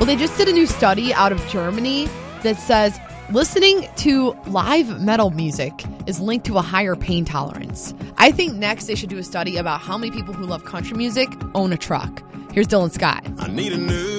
Well, they just did a new study out of Germany that says listening to live metal music is linked to a higher pain tolerance. I think next they should do a study about how many people who love country music own a truck. Here's Dylan Scott. I need a new